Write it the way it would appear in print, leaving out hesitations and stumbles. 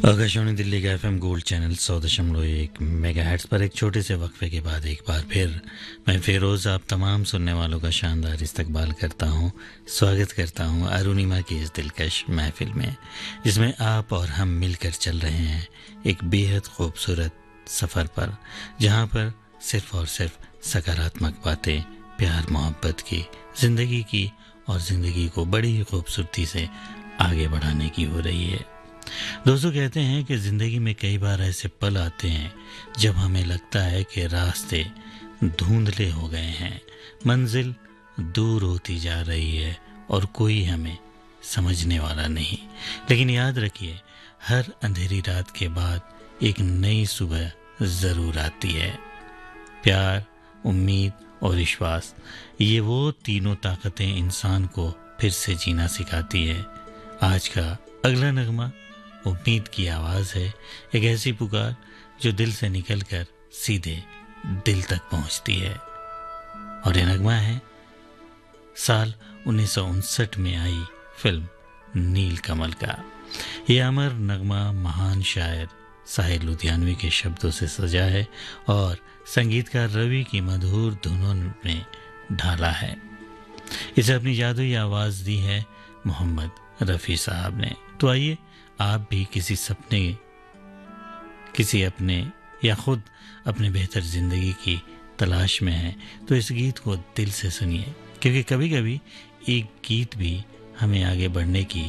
आकाशवाणी दिल्ली का FM gold channel 100.1 megahertz पर एक छोटे से वक्फे के बाद एक बार फिर मैं फिरोज़ आप तमाम सुनने वालों का शानदार इस्तकबाल करता हूं, स्वागत करता हूं अरुणिमा की इस दिलकश महफिल में, जिसमें आप और हम मिलकर चल रहे हैं एक बेहद खूबसूरत सफ़र पर, जहां पर सिर्फ़ और सिर्फ सकारात्मक बातें, प्यार मोहब्बत की, ज़िंदगी की और ज़िंदगी को बड़ी ही खूबसूरती से आगे बढ़ाने की हो रही है। दोस्तों, कहते हैं कि ज़िंदगी में कई बार ऐसे पल आते हैं जब हमें लगता है कि रास्ते धुंधले हो गए हैं, मंजिल दूर होती जा रही है और कोई हमें समझने वाला नहीं। लेकिन याद रखिए, हर अंधेरी रात के बाद एक नई सुबह ज़रूर आती है। प्यार, उम्मीद और विश्वास, ये वो तीनों ताकतें इंसान को फिर से जीना सिखाती है। आज का अगला नगमा उम्मीद की आवाज़ है, एक ऐसी पुकार जो दिल से निकलकर सीधे दिल तक पहुंचती है। और ये नगमा है साल 1959 में आई फिल्म नील कमल का। ये अमर नगमा महान शायर साहिर लुधियानवी के शब्दों से सजा है और संगीतकार रवि की मधुर धुनों में ढाला है। इसे अपनी जादुई आवाज़ दी है मोहम्मद रफ़ी साहब ने। तो आइए, आप भी किसी सपने, किसी अपने या खुद अपने बेहतर ज़िंदगी की तलाश में हैं, तो इस गीत को दिल से सुनिए, क्योंकि कभी कभी एक गीत भी हमें आगे बढ़ने की